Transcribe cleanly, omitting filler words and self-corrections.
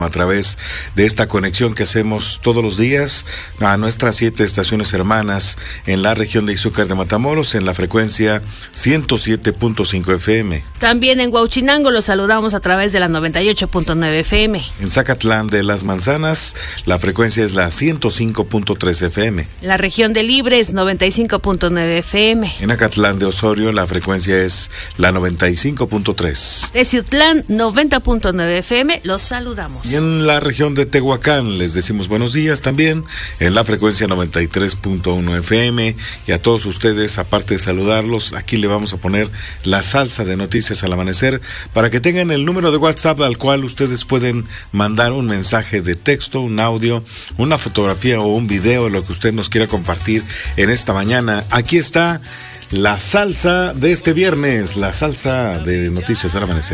a través de esta conexión que hacemos todos los días a nuestras 7 estaciones hermanas en la región de Izúcar de Matamoros en la frecuencia 107.5 FM. También en Huauchinango los saludamos a través de la 98.9 FM. En Zacatlán de las Manzanas la frecuencia es la 105.3 FM. La región de Libres 95.9 FM. En Acatlán de Osorio la frecuencia es la 95.3. De Ciutlán 90.9 FM los saludamos. Y en la región de Tehuacán les decimos buenos días también en la frecuencia 93.1 FM. Y a todos ustedes, aparte de saludarlos, aquí le vamos a poner la salsa de noticias al amanecer para que tengan el número de WhatsApp al cual ustedes pueden mandar un mensaje de texto, un audio, una fotografía o un video, lo que usted nos quiera compartir en esta mañana. Aquí está la salsa de este viernes, la salsa de noticias al amanecer.